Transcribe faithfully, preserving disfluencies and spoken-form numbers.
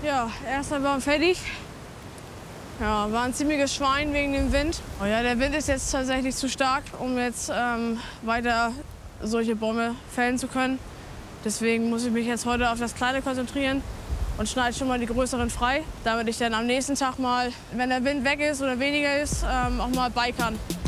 Ja, erster Baum fertig. Ja, war ein ziemliches Schwein wegen dem Wind. Oh ja, der Wind ist jetzt tatsächlich zu stark, um jetzt ähm, weiter solche Bäume fällen zu können. Deswegen muss ich mich jetzt heute auf das Kleine konzentrieren und schneide schon mal die größeren frei, damit ich dann am nächsten Tag mal, wenn der Wind weg ist oder weniger ist, ähm, auch mal bei kann.